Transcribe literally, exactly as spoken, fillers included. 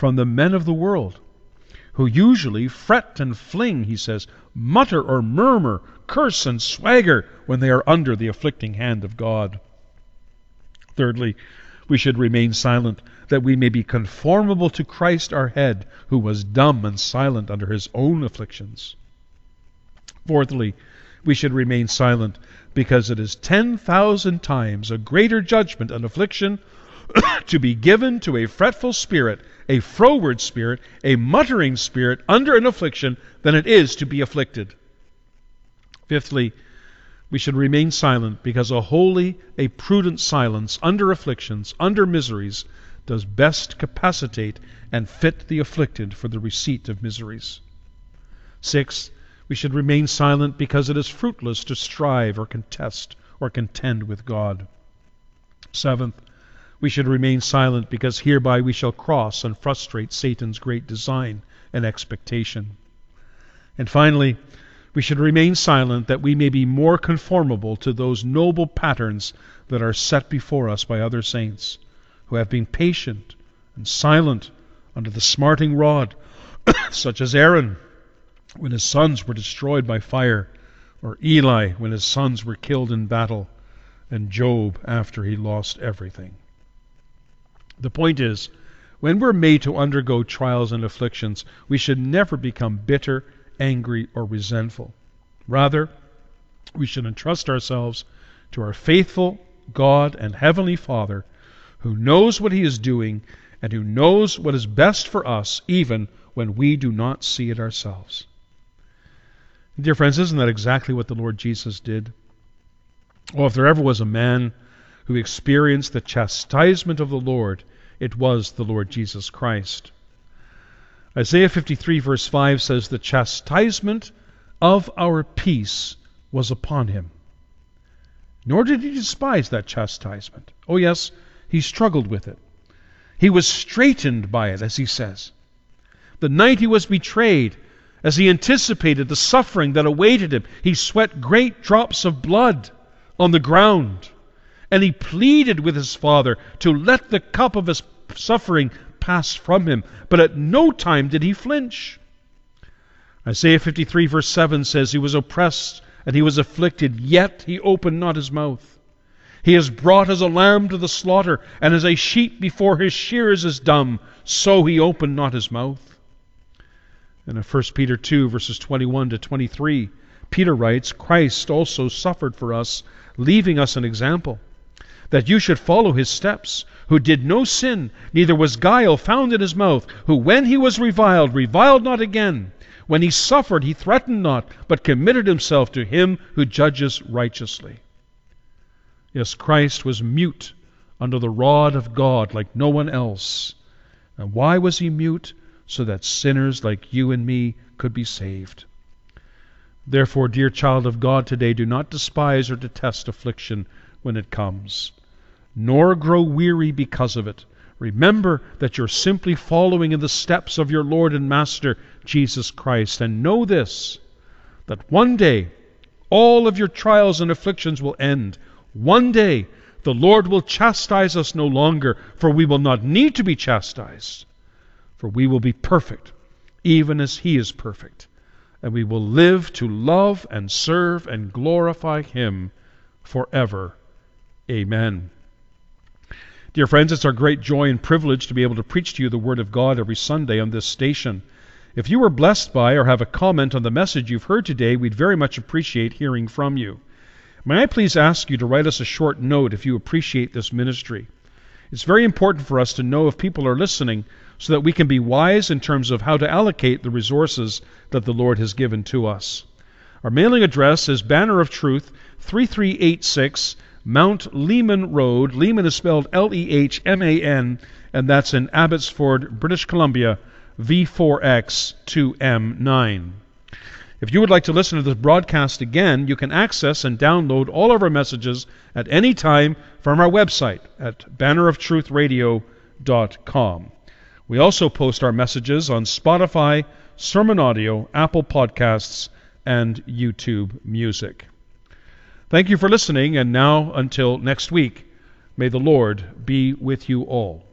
from the men of the world, who usually fret and fling, he says, mutter or murmur, curse and swagger when they are under the afflicting hand of God. Thirdly, we should remain silent, that we may be conformable to Christ our head, who was dumb and silent under his own afflictions. Fourthly, we should remain silent, because it is ten thousand times a greater judgment and affliction to be given to a fretful spirit, a froward spirit, a muttering spirit under an affliction, than it is to be afflicted. Fifthly, we should remain silent, because a holy, a prudent silence under afflictions, under miseries, does best capacitate and fit the afflicted for the receipt of miseries. Sixth, we should remain silent, because it is fruitless to strive or contest or contend with God. Seventh, we should remain silent, because hereby we shall cross and frustrate Satan's great design and expectation. And finally, we should remain silent, that we may be more conformable to those noble patterns that are set before us by other saints, who have been patient and silent under the smarting rod, such as Aaron when his sons were destroyed by fire, or Eli when his sons were killed in battle, and Job after he lost everything. The point is, when we're made to undergo trials and afflictions, we should never become bitter, angry, or resentful. Rather, we should entrust ourselves to our faithful God and Heavenly Father, who knows what He is doing and who knows what is best for us, even when we do not see it ourselves. Dear friends, isn't that exactly what the Lord Jesus did? Oh, if there ever was a man who experienced the chastisement of the Lord, it was the Lord Jesus Christ. Isaiah fifty-three verse five says, "The chastisement of our peace was upon him." Nor did he despise that chastisement. Oh yes, he struggled with it. He was straitened by it, as he says. The night he was betrayed, as he anticipated the suffering that awaited him, he sweat great drops of blood on the ground. And he pleaded with his Father to let the cup of his suffering pass from him. But at no time did he flinch. Isaiah fifty-three verse seven says, "He was oppressed and he was afflicted, yet he opened not his mouth. He is brought as a lamb to the slaughter, and as a sheep before his shearers is dumb, so he opened not his mouth." And in First Peter two verses twenty-one to twenty-three, Peter writes, "Christ also suffered for us, leaving us an example, that you should follow his steps, who did no sin, neither was guile found in his mouth, who when he was reviled, reviled not again. When he suffered, he threatened not, but committed himself to him who judges righteously." Yes, Christ was mute under the rod of God like no one else. And why was he mute? So that sinners like you and me could be saved. Therefore, dear child of God, today do not despise or detest affliction when it comes, nor grow weary because of it. Remember that you're simply following in the steps of your Lord and Master, Jesus Christ. And know this, that one day all of your trials and afflictions will end. One day the Lord will chastise us no longer, for we will not need to be chastised. For we will be perfect, even as He is perfect. And we will live to love and serve and glorify Him forever. Amen. Dear friends, it's our great joy and privilege to be able to preach to you the Word of God every Sunday on this station. If you were blessed by or have a comment on the message you've heard today, we'd very much appreciate hearing from you. May I please ask you to write us a short note if you appreciate this ministry. It's very important for us to know if people are listening so that we can be wise in terms of how to allocate the resources that the Lord has given to us. Our mailing address is Banner of Truth, three three eight six, Mount Lehman Road. Lehman is spelled L E H M A N, and that's in Abbotsford, British Columbia, V four X two M nine. If you would like to listen to this broadcast again, you can access and download all of our messages at any time from our website at banner of truth radio dot com. We also post our messages on Spotify, Sermon Audio, Apple Podcasts, and YouTube Music. Thank you for listening, and now until next week, may the Lord be with you all.